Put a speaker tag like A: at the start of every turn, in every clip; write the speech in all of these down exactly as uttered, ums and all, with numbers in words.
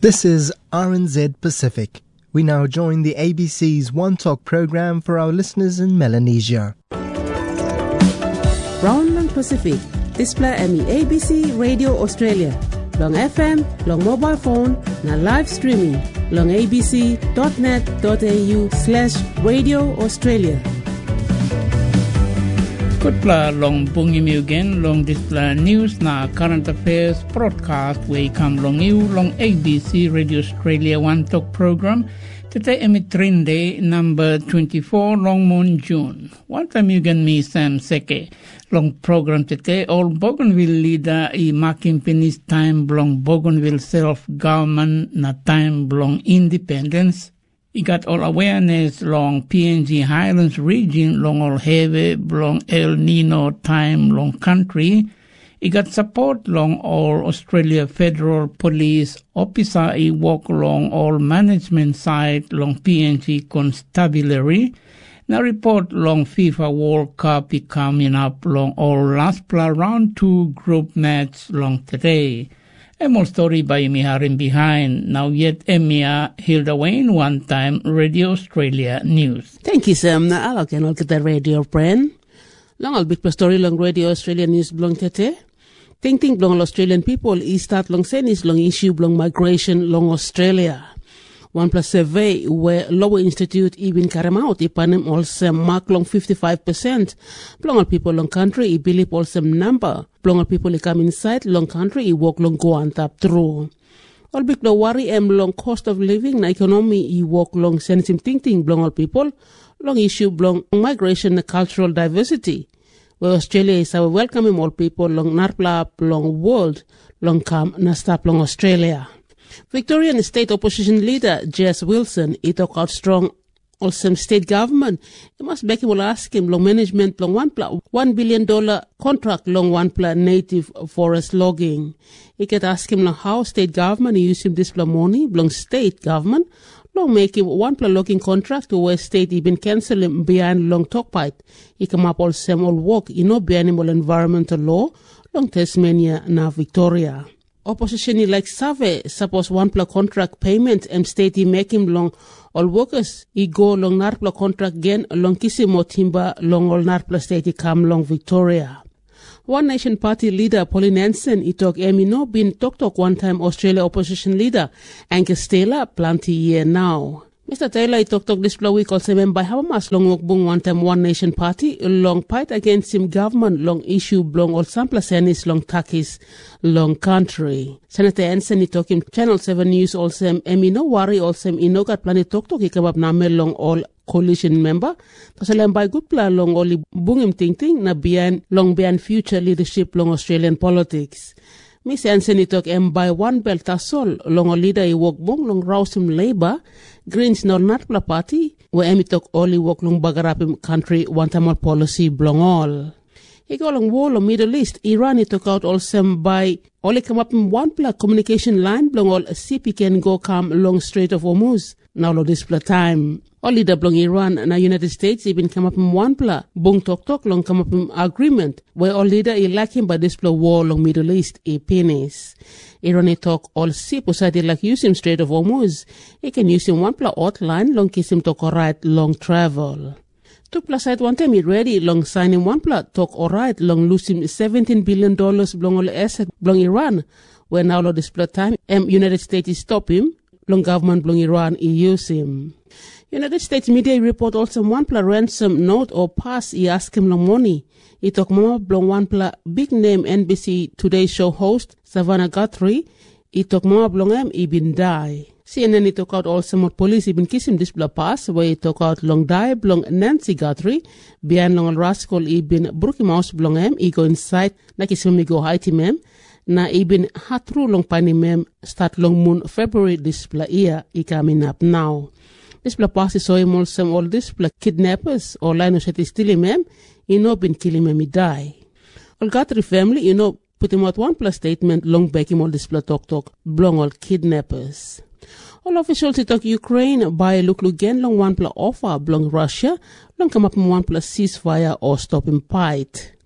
A: This is R N Z Pacific. We now join the A B C's One Talk program for our listeners in Melanesia.
B: Brownland Pacific, display emi A B C Radio Australia. Long F M, long mobile phone, na live streaming. Long abc.net.au slash Radio Australia.
C: Kutla long bungi mi again long display news na current affairs broadcast we come long you long A B C Radio Australia One Talk program today emitrinde number twenty-four long moon June. One time you can me Sam Seke long program today all Bougainville leader I making finish time long Bougainville self government na time long independence. He got all awareness long P N G Highlands region, long all heavy, long El Nino time, long country. He got support long all Australia Federal Police officer. He walk along all management side, long P N G constabulary. Now report long FIFA World Cup he coming up long all last play round two group match long today. A more story by Miharin behind. Now yet Emia Hilda Wayne, one time Radio Australia News.
B: Thank you, Sam. Na alok and all the radio brand. Long all big story long Radio Australia News blong tete. Ting ting blong Australian people is start long senis long issue blong migration long Australia. One plus survey where Lower Institute even karamaut ipanem also mark long fifty-five percent. Blong all people long country I believe also number. Blong all people come inside long country I walk long go and tap through. All big no worry em long cost of living na economy I walk long sensim ting ting blong all people. Long issue blong migration and cultural diversity. Where Australia is our welcoming all people long narpla long world long come na stop long Australia. Victorian State Opposition Leader Jess Wilson, he talk out strong also state government. He must back him will ask him long management long one pla one billion dollar contract long one pla native forest logging. He can ask him long how state government use him this pla money long state government long make him one pla logging contract to where state even cancel him behind long talk bite. He come up all same all work you know be animal environmental law long Tasmania na Victoria. Opposition like Save suppose one pla contract payment and state he make him long all workers he go long narpla contract again long kisimo timber long all narpla state he come long Victoria. One Nation Party leader Pauline Hanson he talk emi no been talk talk one time Australia opposition leader Angus Taylor plenty year now. Mister Taylor he talk talk this week also member how much long work bung one time One Nation Party long fight against him government long issue long all sample senis long takis long country. Senator Hanson he talk him Channel seven News also emi no worry also he no got planet talk talk he come up na me long all coalition member. Kasalam by good plan long only bung him ting ting na beyond long beyond future leadership long Australian politics. Miss Anthony talk em by one belt asol long a leader he walk bong long Rawsum Labour Greens nor Natpla Party where emi talk only walk long bagarapim country one time policy blong all. He go long wall of Middle East Iran he took out also by only come up in one pla communication line blong all C P can go come long Strait of Hormuz now lo this pla time. All leader blong Iran and the United States even come up in one pla bung talk talk long come up in agreement where all leader he like him by this pla war long Middle East a penis. Iran he talk all see society like use him Strait of Hormuz. He can use him one pla outline long kiss him talk alright long travel. Two plus side one time he ready long sign him one pla talk alright long lose him seventeen billion dollars blong all asset blong Iran where now lo this pla time um, United States he stop him long government blong Iran he use him. United States media report also one pla ransom note or pass he ask him long money. He talk mama blong one pla big name N B C Today show host Savannah Guthrie. He talk mama blong him he been die. C N N he talk out also more police he been kiss him this pla pass where he talk out long die blong Nancy Guthrie. Behind long rascal he been brook him house blong him he go inside na kiss him he go hide him him. Na he been hat through long pani mem start long moon February this pla year he coming up now. This pla pass is so him also all this pla kidnappers or line of city steal him him, he no been kill him he die. All Guthrie family, you know, put him out one plus statement long back him all this pla talk talk, blong all kidnappers. All officials he talk Ukraine by look again long one pla offer blong Russia, long come up in one plus ceasefire or stop him fight.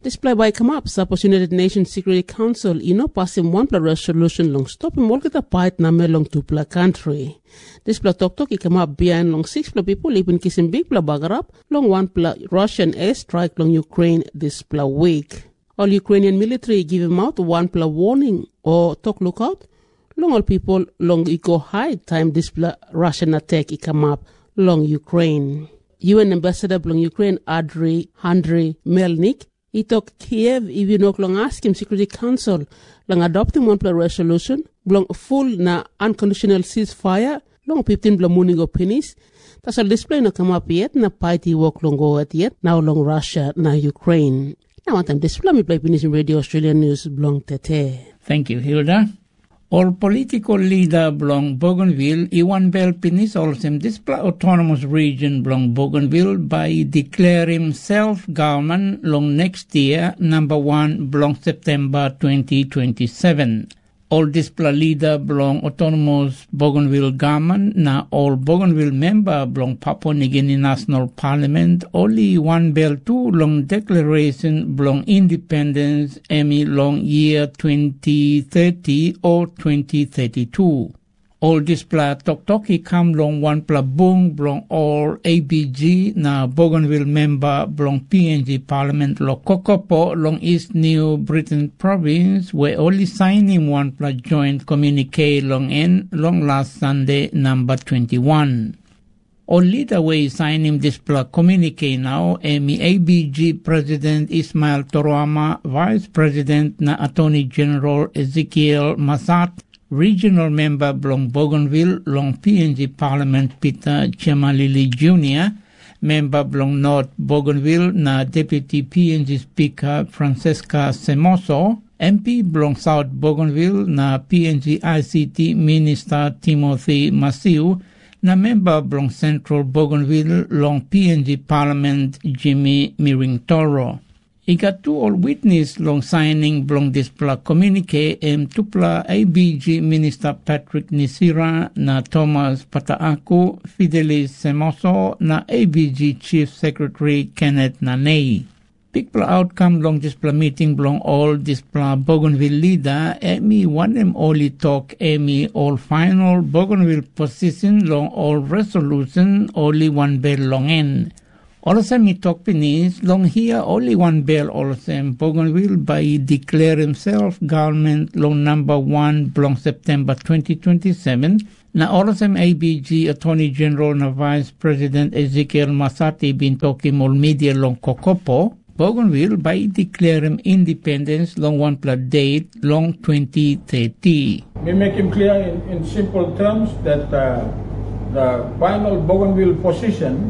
B: Display by come up, suppose United Nations Security Council, you know, passing one pla resolution long stop and walk at a pipe na me long two pla country. Display talk talk, it come up behind long six pla people living kissing big pla bagarap, long one pla Russian airstrike long Ukraine this pla week. All Ukrainian military give him out one pla warning or talk lookout. Long all people long it go hide time this pla Russian attack it come up long Ukraine. U N Ambassador long Ukraine Andriy Andriy Melnik, he took Kiev even no long ask him Security Council long adopting one pla resolution long full na unconditional ceasefire long fifteen pla morning of pennies. That's a display no come up yet na party walk long go at yet now long Russia na Ukraine. Now one time display me play Pinisi Radio Australian News blong tete.
C: Thank you, Hilda. All political leader belong Bougainville, Iwan Bell Pinis also display autonomous region belong Bougainville by declaring self-government long next year, number one belong September twenty twenty-seven. All display leader belong autonomous Bougainville government, na all Bougainville member belong Papua New Guinea National Parliament, only one bell two long declaration belong independence, Emmy long year twenty thirty or twenty thirty-two. All display tok toki come long one pla bung belong all A B G na Bougainville member belong P N G Parliament lo Kokopo long East New Britain province where only signing one pla joint communique long en long last Sunday number twenty-one. All leader way signing this pla communique now Emi A B G President Ismail Toroama, Vice President na Attorney General Ezekiel Masat, Regional Member belong Bougainville, long P N G Parliament Peter Chemalili Junior, Member belong North Bougainville na Deputy P N G Speaker Francesca Semoso, M P belong South Bougainville na P N G I C T Minister Timothy Masiu, na Member belong Central Bougainville, long P N G Parliament Jimmy Miringtoro. I got two all witness long signing belong this pla communique em tupla A B G Minister Patrick Nisira na Thomas Pataaku, Fidelis Semoso na A B G Chief Secretary Kenneth Nanei. Big pla outcome long this pla meeting belong all this pla Bougainville leader emi one em only talk emi all final Bougainville position long all resolution only one bell long end. Also, me talk Pinis, long here only one bell also Bougainville by declare himself government long number one belong September twenty twenty-seven. Na also A B G Attorney General na Vice President Ezekiel Masati been talking all media long Kokopo, Bougainville by declare him independence long one pla date long twenty thirty.
D: We make him clear in, in simple terms that uh, the final Bougainville position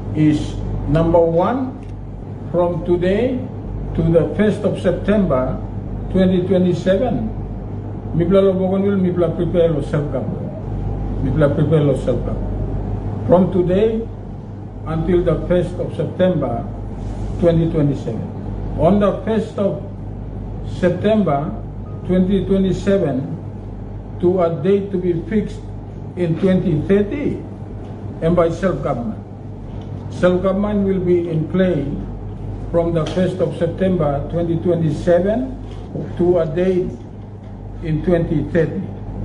D: is number one, from today to the first of September twenty twenty-seven, Mipla lo Bougainville, Mipla prepare lo self-government. Mipla prepare lo self-government. From today until the first of September twenty twenty-seven. On the first of September twenty twenty-seven, to a date to be fixed in twenty thirty, and by self-government. Self-government will be in play from the first of September twenty twenty-seven to a date in twenty thirty.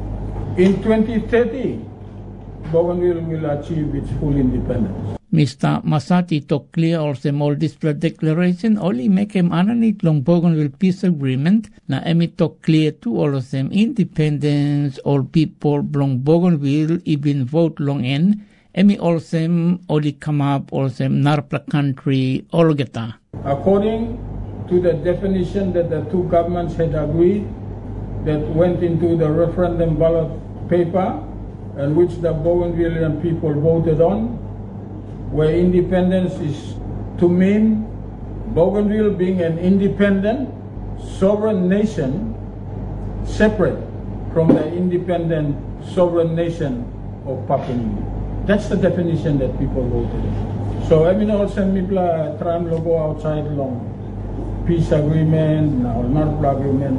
D: In twenty thirty, Bougainville will achieve its full independence.
C: Mister Masati talk clear also all display declaration only make him underneath long Bougainville peace agreement na emi talk clear to all of them independence all people long Bougainville even vote long in Emi olsem oli come up olsem narpla country olgeta.
D: According to the definition that the two governments had agreed, that went into the referendum ballot paper, and which the Bougainvillean people voted on, where independence is to mean Bougainville being an independent, sovereign nation, separate from the independent, sovereign nation of Papua New Guinea. That's the definition that people voted in. So I mean also Mipla tram logo outside long peace agreement, now not agreement.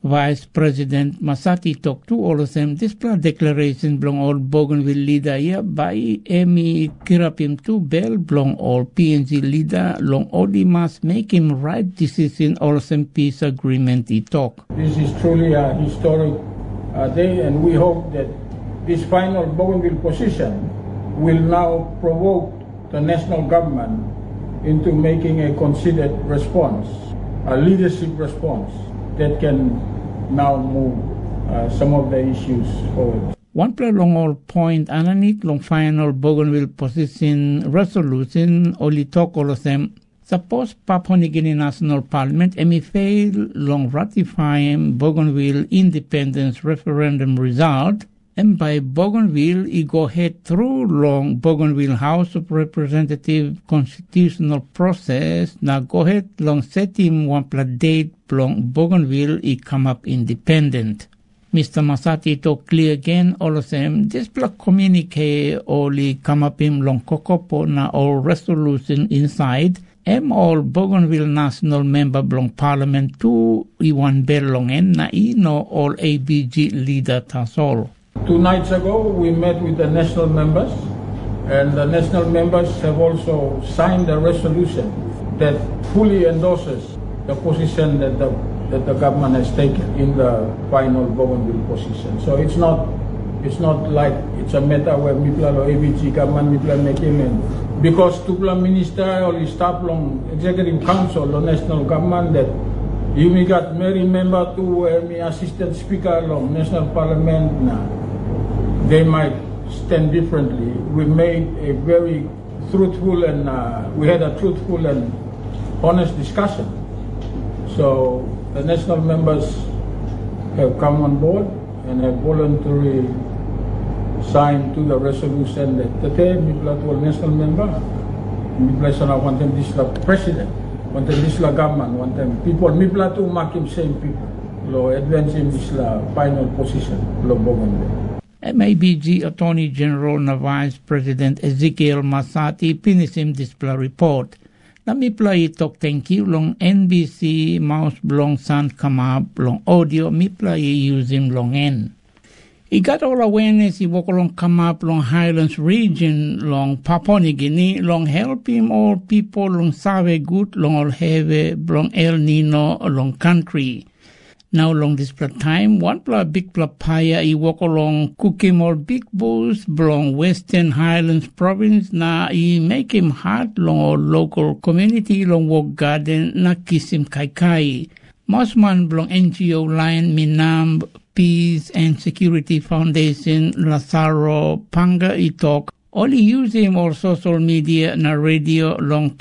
C: Vice President Masati talked to all of them. This declaration belong all Bougainville leader here by Emi Kirapim to Bell belong all P N G leader long Odi must make him right decision all of them peace agreement he talk.
D: This is truly a historic uh, day, and we hope that this final Bougainville position will now provoke the national government into making a considered response, a leadership response that can now move uh, some of the issues forward.
C: One play long all point underneath long final Bougainville position resolution only talk all of them. Suppose Papua New Guinea National Parliament emi fail long ratifying Bougainville independence referendum result, and by Bougainville he go head through long Bougainville House of Representative constitutional process. Now go ahead long set him one pla date long Bougainville he come up independent. Mister Masati talk clear again all of them. This pla communique only come up him long kokopo na all resolution inside. Em all Bougainville National Member belong Parliament two i one bell long en na i no all A B G leader tas all.
D: Two nights ago, we met with the national members, and the national members have also signed a resolution that fully endorses the position that the, that the government has taken in the final Bougainville position. So it's not it's not like it's a matter where Mipla or A B G government Mipla make him in. Because Tupla minister or staff long executive council or national government that you may got Mary member to uh, assistant speaker long national parliament now. They might stand differently. We made a very truthful and uh, we had a truthful and honest discussion. So the national members have come on board and have voluntarily signed to the resolution that today Mipla to national member, Mipla sana one time this la president, one time this la government, one time people Mipla to make him same people. Lo advancing this la final position lo Bougainville.
C: M A B G Attorney General na Vice President Ezekiel Masati pinisim display report. Na mipla itok thank you long N B C mouse blong san kamab long audio mipla using long N. He got all awareness he walk along kamab long Highlands region long Papua New Guinea long help him all people long save good long all have long El Nino long country. Now along this time, one pla big pla paya he walk along cooking all big bulls belong Western Highlands province na he make him hard long all local community long walk garden na kisim kai kai. Mosman belong N G O line Minam Peace and Security Foundation Lazaro Panga itok. Only use him all social media na radio long